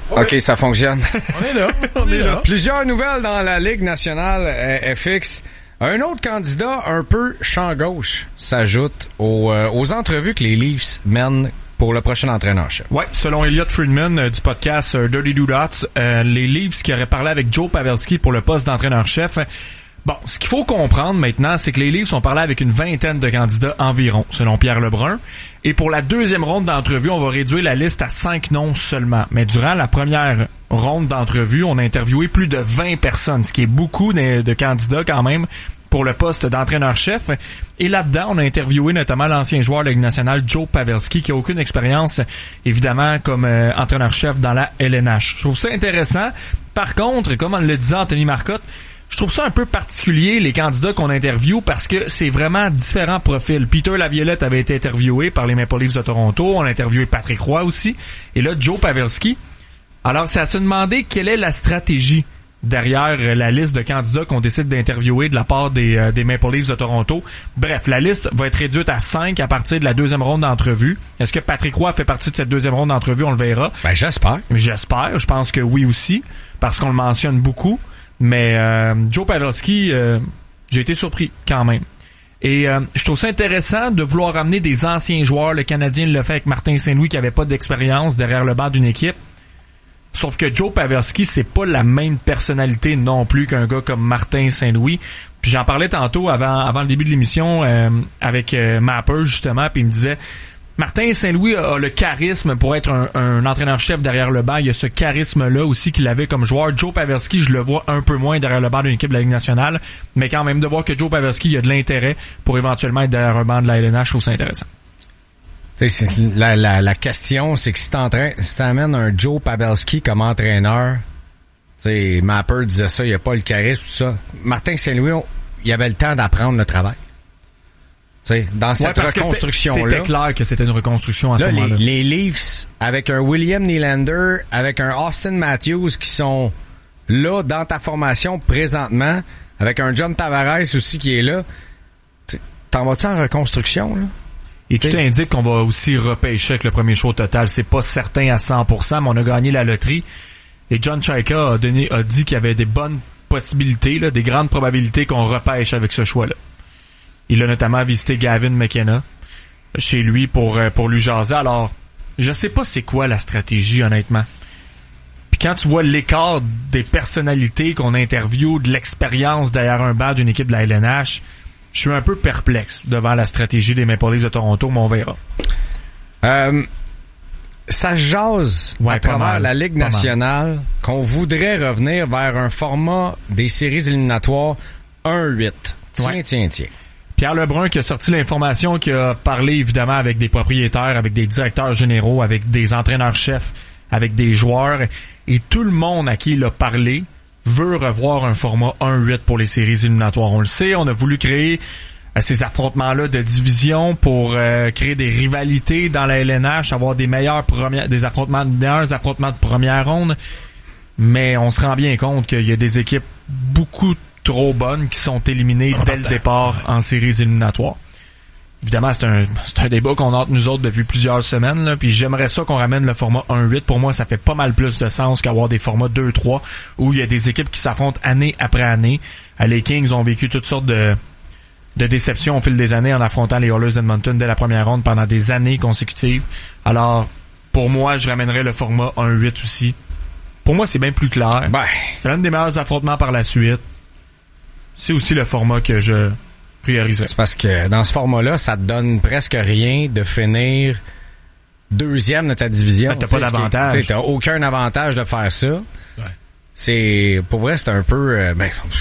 OK, ça fonctionne. On est là. Plusieurs nouvelles dans la Ligue nationale FX. Un autre candidat un peu champ gauche s'ajoute aux entrevues que les Leafs mènent pour le prochain entraîneur-chef. Ouais, selon Elliot Friedman du podcast Dirty Doodats, les Leafs qui auraient parlé avec Joe Pavelski pour le poste d'entraîneur-chef. Bon, ce qu'il faut comprendre maintenant, c'est que les Leafs ont parlé avec une vingtaine de candidats environ, selon Pierre Lebrun. Et pour la deuxième ronde d'entrevue, on va réduire la liste à 5 noms seulement. Mais durant la première ronde d'entrevue, on a interviewé plus de 20 personnes, ce qui est beaucoup de candidats quand même pour le poste d'entraîneur-chef. Et là-dedans, on a interviewé notamment l'ancien joueur de la Ligue nationale, Joe Pavelski, qui a aucune expérience, évidemment, comme entraîneur-chef dans la LNH. Je trouve ça intéressant. Par contre, comme on le disait Anthony Marcotte, je trouve ça un peu particulier, les candidats qu'on interviewe, parce que c'est vraiment différents profils. Peter Laviolette avait été interviewé par les Maple Leafs de Toronto. On a interviewé Patrick Roy aussi. Et là, Joe Pavelski. Alors, c'est à se demander quelle est la stratégie derrière la liste de candidats qu'on décide d'interviewer de la part des Maple Leafs de Toronto. Bref, la liste va être réduite à 5 à partir de la deuxième ronde d'entrevue. Est-ce que Patrick Roy fait partie de cette deuxième ronde d'entrevue? On le verra. Ben, j'espère. J'espère. Je pense que oui aussi, parce qu'on le mentionne beaucoup. Mais Joe Pavelski, j'ai été surpris quand même. Et je trouve ça intéressant de vouloir ramener des anciens joueurs. Le Canadien le fait avec Martin Saint-Louis qui avait pas d'expérience derrière le banc d'une équipe. Sauf que Joe Pavelski, c'est pas la même personnalité non plus qu'un gars comme Martin Saint-Louis. Puis j'en parlais tantôt avant le début de l'émission avec Mapper justement, puis il me disait Martin Saint-Louis a le charisme pour être un entraîneur-chef derrière le banc. Il y a ce charisme-là aussi qu'il avait comme joueur. Joe Pavelski, je le vois un peu moins derrière le banc d'une équipe de la Ligue nationale, mais quand même de voir que Joe Pavelski a de l'intérêt pour éventuellement être derrière un banc de la LNH, je trouve ça intéressant. La question, c'est que si t'amènes un Joe Pavelski comme entraîneur, Mapper disait ça, il n'y a pas le charisme, tout ça. Martin Saint-Louis, il avait le temps d'apprendre le travail. Dans cette reconstruction-là. C'était clair que c'était une reconstruction à ce moment-là. Les Leafs, avec un William Nylander, avec un Austin Matthews qui sont là dans ta formation présentement, avec un John Tavares aussi qui est là, t'en vas-tu en reconstruction, là? Et tout indique qu'on va aussi repêcher avec le premier choix total. C'est pas certain à 100%, mais on a gagné la loterie. Et John Chaika a dit qu'il y avait des bonnes possibilités, là, des grandes probabilités qu'on repêche avec ce choix-là. Il a notamment visité Gavin McKenna chez lui pour lui jaser. Alors, je sais pas c'est quoi la stratégie, honnêtement. Puis quand tu vois l'écart des personnalités qu'on interviewe, de l'expérience derrière un banc d'une équipe de la LNH, je suis un peu perplexe devant la stratégie des Maple Leafs de Toronto, mais on verra. Ça jase à travers la Ligue nationale qu'on voudrait revenir vers un format des séries éliminatoires 1-8. Tiens. Pierre Lebrun qui a sorti l'information, qui a parlé évidemment avec des propriétaires, avec des directeurs généraux, avec des entraîneurs-chefs, avec des joueurs, et tout le monde à qui il a parlé veut revoir un format 1-8 pour les séries éliminatoires. On le sait, on a voulu créer ces affrontements-là de division pour créer des rivalités dans la LNH, avoir des meilleurs meilleurs affrontements de première ronde, mais on se rend bien compte qu'il y a des équipes beaucoup trop bonnes qui sont éliminées dès le départ en séries éliminatoires. Évidemment, c'est un débat qu'on a entre nous autres depuis plusieurs semaines, là, puis j'aimerais ça qu'on ramène le format 1-8. Pour moi, ça fait pas mal plus de sens qu'avoir des formats 2-3 où il y a des équipes qui s'affrontent année après année. Les Kings ont vécu toutes sortes de déceptions au fil des années en affrontant les Oilers d'Edmonton dès la première ronde pendant des années consécutives. Alors, pour moi, je ramènerais le format 1-8 aussi. Pour moi, c'est bien plus clair. Ça donne des meilleurs affrontements par la suite. C'est aussi le format que je prioriserais. C'est parce que dans ce format-là, ça te donne presque rien de finir deuxième de ta division. T'as pas d'avantage. T'as aucun avantage de faire ça. Ouais. Pour vrai, c'est un peu...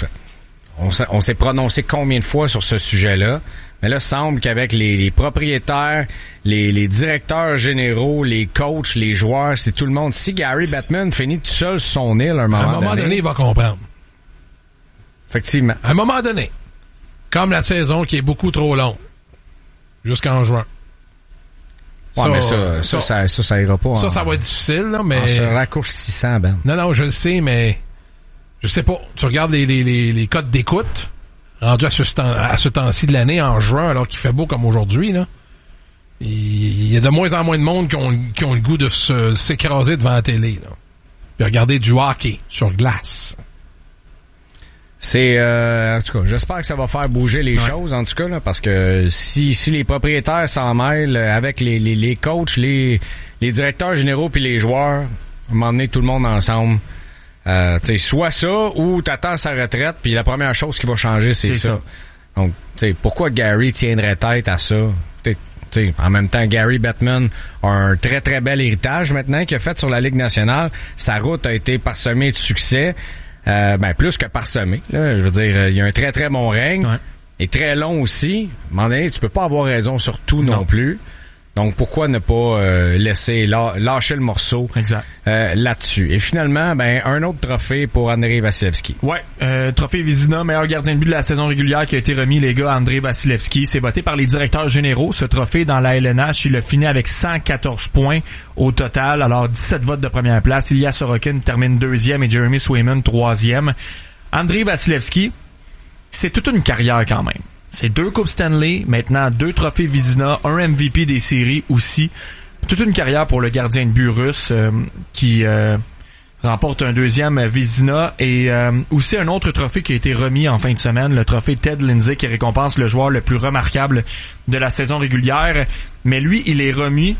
on s'est prononcé combien de fois sur ce sujet-là. Mais là, il semble qu'avec les propriétaires, les directeurs généraux, les coachs, les joueurs, c'est tout le monde. Si Gary Bettman finit tout seul sur son île à un moment donné, il va comprendre. Effectivement. À un moment donné, comme la saison qui est beaucoup trop longue, jusqu'en juin. Ouais, mais ça ira pas. Ça va être difficile, là, mais... En se raccourcissant, Ben. Non, je le sais, mais... Je sais pas. Tu regardes les codes d'écoute, rendus à ce temps-ci de l'année, en juin, alors qu'il fait beau comme aujourd'hui, là. Il y a de moins en moins de monde qui ont le goût de s'écraser devant la télé, là. puis regarder du hockey sur glace. C'est en tout cas, j'espère que ça va faire bouger les choses en tout cas là, parce que si les propriétaires s'en mêlent avec les coachs, les directeurs généraux puis les joueurs, à un moment donné tout le monde ensemble, soit ça ou t'attends sa retraite puis la première chose qui va changer c'est ça. Donc pourquoi Gary tiendrait tête à ça? En même temps, Gary Bettman a un très très bel héritage maintenant qu'il a fait sur la Ligue nationale. Sa route a été parsemée de succès. Plus que parsemé. Là, je veux dire, il y a un très très bon règne et très long aussi. À un moment donné, tu peux pas avoir raison sur tout non plus. Donc pourquoi ne pas laisser lâcher le morceau là-dessus. Et finalement, un autre trophée pour Andrei Vasilevski. Ouais, trophée Vizina, meilleur gardien de but de la saison régulière qui a été remis, les gars, à Andrei Vasilevski. C'est voté par les directeurs généraux. Ce trophée dans la LNH, il a fini avec 114 points au total. Alors 17 votes de première place. Ilya Sorokin termine 2e et Jeremy Swayman 3e. Andrei Vasilevski, c'est toute une carrière quand même. C'est 2 Coupes Stanley, maintenant 2 trophées Vizina, un MVP des séries aussi. Toute une carrière pour le gardien de but russe qui remporte un 2e Vizina et aussi un autre trophée qui a été remis en fin de semaine, le trophée Ted Lindsay qui récompense le joueur le plus remarquable de la saison régulière. Mais lui, il est remis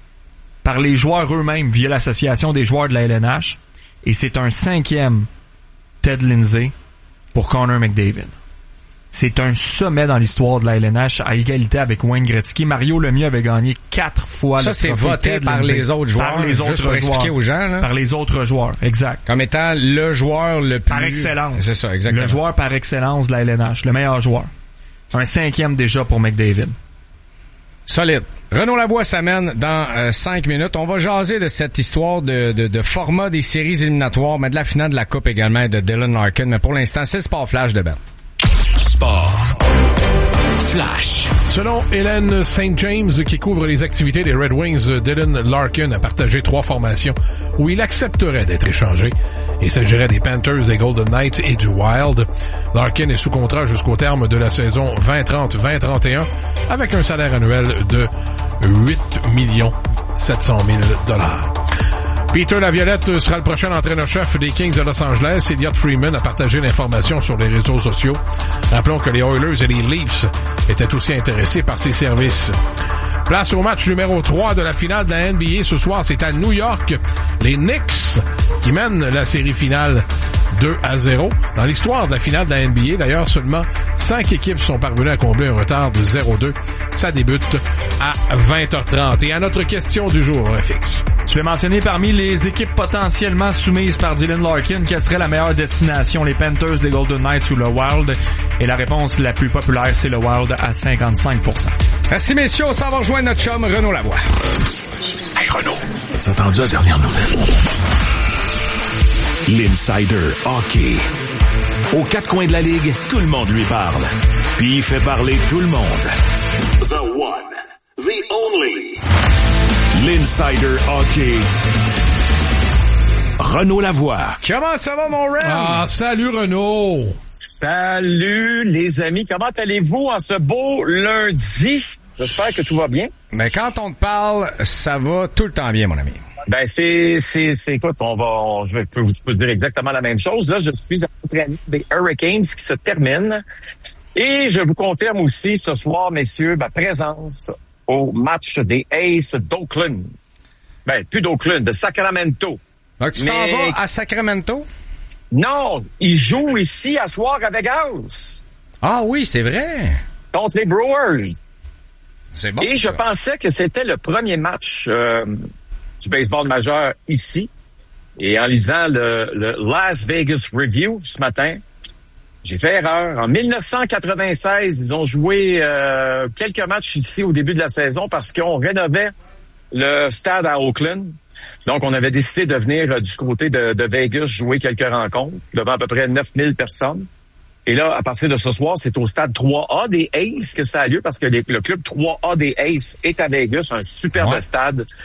par les joueurs eux-mêmes via l'association des joueurs de la LNH et c'est un 5e Ted Lindsay pour Connor McDavid. C'est un sommet dans l'histoire de la LNH à égalité avec Wayne Gretzky. Mario Lemieux avait gagné 4 fois ça, le trophée. Ça, c'est voté Ted par Lindsay. les autres joueurs. Par les autres joueurs. Expliquer aux gens, là. Par les autres joueurs, exact. Comme étant le joueur le plus... Par excellence. C'est ça, exactement. Le joueur par excellence de la LNH. Le meilleur joueur. Un 5e déjà pour McDavid. Solide. Renaud Lavoie s'amène dans 5 minutes. On va jaser de cette histoire de format des séries éliminatoires, mais de la finale de la Coupe également et de Dylan Larkin. Mais pour l'instant, c'est le Sport Flash de Ben. Sport Flash. Selon Hélène St. James, qui couvre les activités des Red Wings, Dylan Larkin a partagé 3 formations où il accepterait d'être échangé. Il s'agirait des Panthers, des Golden Knights et du Wild. Larkin est sous contrat jusqu'au terme de la saison 2030-2031 avec un salaire annuel de 8 700 000 $. Peter Laviolette sera le prochain entraîneur-chef des Kings de Los Angeles. Elliott Freeman a partagé l'information sur les réseaux sociaux. Rappelons que les Oilers et les Leafs étaient aussi intéressés par ses services. Place au match numéro 3 de la finale de la NBA. Ce soir, c'est à New York. Les Knicks qui mènent la série finale 2-0. Dans l'histoire de la finale de la NBA, d'ailleurs, seulement 5 équipes sont parvenues à combler un retard de 0-2. Ça débute à 20h30. Et à notre question du jour, FX. Je vais mentionner parmi les équipes potentiellement soumises par Dylan Larkin, quelle serait la meilleure destination, les Panthers, les Golden Knights ou le Wild? Et la réponse la plus populaire, c'est le Wild à 55%. Merci messieurs, on s'en va rejoindre notre chum Renaud Lavoie. Hey Renaud, as entendu la dernière nouvelle? L'Insider Hockey. Aux 4 coins de la Ligue, tout le monde lui parle. Puis il fait parler tout le monde. The one, the only. L'Insider Hockey. Renaud Lavoie. Comment ça va, mon Ren? Ah, salut Renaud! Salut les amis, comment allez-vous en ce beau lundi? J'espère que tout va bien. Mais quand on te parle, ça va tout le temps bien, mon ami. Ben écoute, je peux dire exactement la même chose. Là, je suis entraîné des Hurricanes qui se terminent. Et je vous confirme aussi ce soir, messieurs, ma présence au match des Aces d'Oakland. Ben, plus d'Oakland, de Sacramento. Donc, tu t'en vas à Sacramento? Non, ils jouent ici à soir à Vegas. Ah oui, c'est vrai. Contre les Brewers. C'est bon. Et je pensais que c'était le premier match du baseball majeur ici. Et en lisant le Las Vegas Review ce matin, j'ai fait erreur. En 1996, ils ont joué quelques matchs ici au début de la saison parce qu'on rénovait le stade à Oakland. Donc, on avait décidé de venir du côté de Vegas jouer quelques rencontres devant à peu près 9000 personnes. Et là, à partir de ce soir, c'est au stade 3A des Aces que ça a lieu parce que le club 3A des Aces est à Vegas, un superbe stade.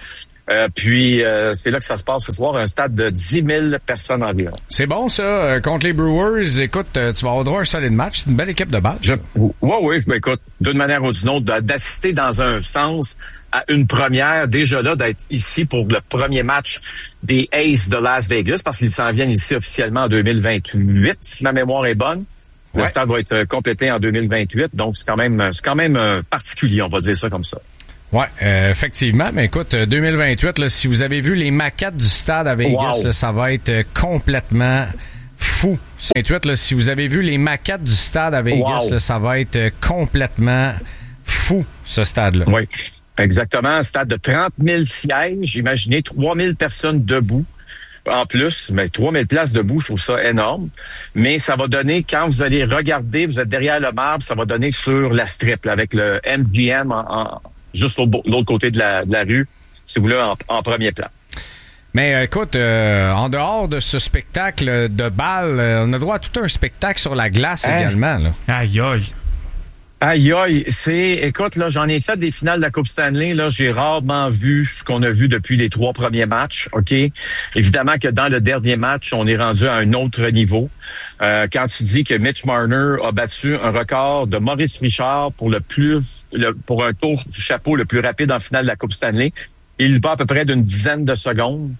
Puis c'est là que ça se passe ce soir, un stade de 10 000 personnes environ. C'est bon ça, contre les Brewers. Écoute, tu vas avoir droit à un solide match. C'est une belle équipe de base. Oui, écoute, d'une manière ou d'une autre, d'assister dans un sens à une première, déjà là, d'être ici pour le premier match des Aces de Las Vegas, parce qu'ils s'en viennent ici officiellement en 2028, si ma mémoire est bonne. Le stade va être complété en 2028, donc c'est quand même particulier, on va dire ça comme ça. Ouais, effectivement. Mais écoute, 2028, là, si vous avez vu les maquettes du stade à Vegas, là, ça va être complètement fou. 28, là, si vous avez vu les maquettes du stade à Vegas, là, ça va être complètement fou, ce stade-là. Oui, exactement. Un stade de 30 000 sièges. Imaginez 3 000 personnes debout. En plus, mais 3000 places debout, je trouve ça énorme. Mais ça va donner, quand vous allez regarder, vous êtes derrière le marbre, ça va donner sur la strip, là, avec le MGM juste l'autre côté de la rue, si vous voulez, en premier plan. Mais écoute, en dehors de ce spectacle de balle, on a droit à tout un spectacle sur la glace également. Là. Aïe, aïe. Aïe, aïe, écoute, là, j'en ai fait des finales de la Coupe Stanley, là, j'ai rarement vu ce qu'on a vu depuis les 3 premiers matchs, OK? Évidemment que dans le dernier match, on est rendu à un autre niveau. Quand tu dis que Mitch Marner a battu un record de Maurice Richard pour pour un tour du chapeau le plus rapide en finale de la Coupe Stanley, il bat à peu près d'une dizaine de secondes.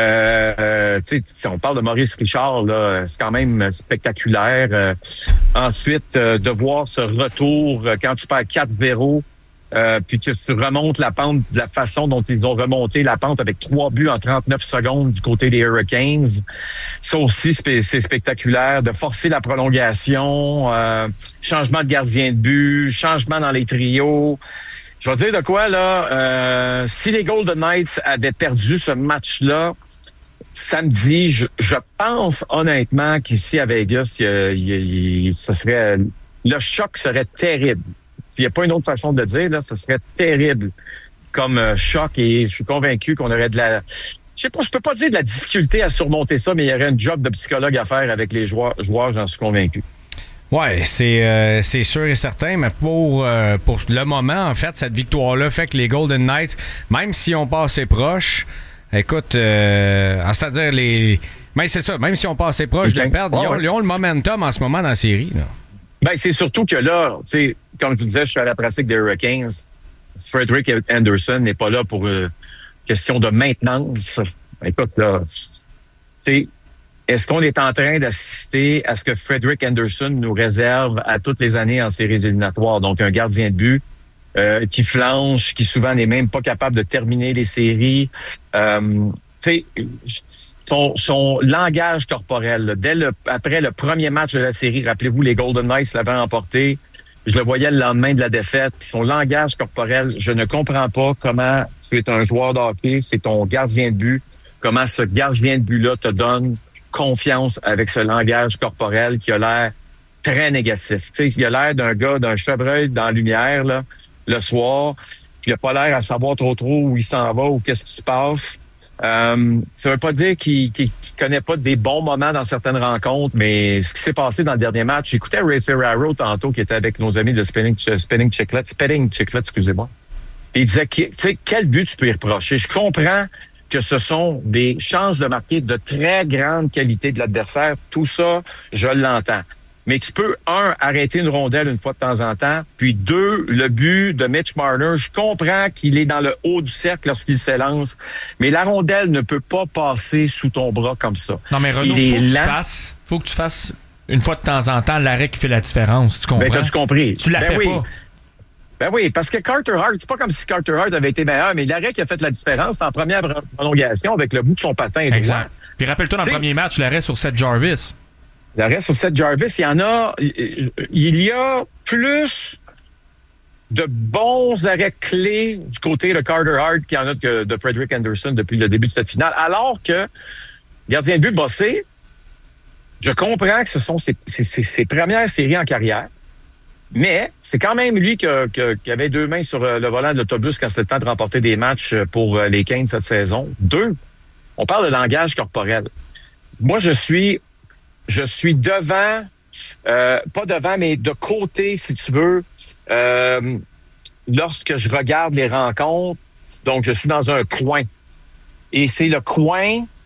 On parle de Maurice Richard, là, c'est quand même spectaculaire. Ensuite, de voir ce retour quand tu perds 4-0, puis que tu remontes la pente de la façon dont ils ont remonté la pente avec 3 buts en 39 secondes du côté des Hurricanes. Ça aussi, c'est spectaculaire. De forcer la prolongation, changement de gardien de but, changement dans les trios. Je vais dire de quoi, là, si les Golden Knights avaient perdu ce match-là samedi, je pense honnêtement qu'ici à Vegas, le choc serait terrible. S'il n'y a pas une autre façon de le dire, là, ce serait terrible comme choc, et je suis convaincu qu'on aurait je peux pas dire de la difficulté à surmonter ça, mais il y aurait un job de psychologue à faire avec les joueurs, j'en suis convaincu. Ouais, c'est sûr et certain, mais pour le moment, en fait, cette victoire-là fait que les Golden Knights, même si on passe proche, écoute, c'est-à-dire c'est ça, même si on passe proche de perdre, ils ont le momentum en ce moment dans la série, là. Ben, c'est surtout que là, tu sais, comme je vous disais, je suis à la pratique des Hurricanes. Frederik Andersen n'est pas là pour question de maintenance. Écoute, là, tu sais, est-ce qu'on est en train d'assister à ce que Frederik Andersen nous réserve à toutes les années en séries éliminatoires? Donc, un gardien de but qui flanche, qui souvent n'est même pas capable de terminer les séries. Tu sais, son langage corporel, là, après le premier match de la série, rappelez-vous, les Golden Knights l'avaient emporté. Je le voyais le lendemain de la défaite. Puis son langage corporel, je ne comprends pas comment tu es un joueur de hockey, c'est ton gardien de but, comment ce gardien de but-là te donne confiance avec ce langage corporel qui a l'air très négatif. Tu sais, il a l'air d'un chevreuil dans la lumière, là, le soir. Puis il a pas l'air à savoir trop où il s'en va ou qu'est-ce qui se passe. Ça veut pas dire qu'il connaît pas des bons moments dans certaines rencontres, mais ce qui s'est passé dans le dernier match, j'écoutais Ray Ferraro tantôt qui était avec nos amis de Spitting Chicklets, excusez-moi. Et il disait, tu sais, quel but tu peux y reprocher? Je comprends que ce sont des chances de marquer de très grande qualité de l'adversaire. Tout ça, je l'entends. Mais tu peux, arrêter une rondelle une fois de temps en temps. Puis 2, le but de Mitch Marner, je comprends qu'il est dans le haut du cercle lorsqu'il s'élance. Mais la rondelle ne peut pas passer sous ton bras comme ça. Non, mais Renaud, faut que tu fasses une fois de temps en temps l'arrêt qui fait la différence. Tu comprends? Ben, t'as-tu compris? Tu l'as fait pas. Ben oui, parce que Carter Hart, c'est pas comme si Carter Hart avait été meilleur, mais l'arrêt qui a fait la différence, c'est en première prolongation avec le bout de son patin. Exact. Puis rappelle-toi, dans le premier match, l'arrêt sur Seth Jarvis. L'arrêt sur Seth Jarvis, il y a plus de bons arrêts clés du côté de Carter Hart qu'il y en a que de Frederik Andersen depuis le début de cette finale. Alors que, gardien de but bossé, je comprends que ce sont ses premières séries en carrière. Mais c'est quand même lui qui avait 2 mains sur le volant de l'autobus quand c'était le temps de remporter des matchs pour les Canes cette saison. 2, on parle de langage corporel. Moi, je suis devant, pas devant, mais de côté, si tu veux, lorsque je regarde les rencontres. Donc, je suis dans un coin. et c'est le coin